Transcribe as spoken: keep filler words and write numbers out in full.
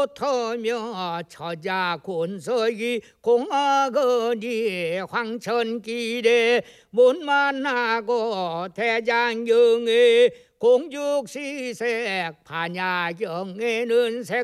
못하며 처자 군서기 공하거니 황천길에 못 만나고 대장경에 공죽시색 반야경에는 색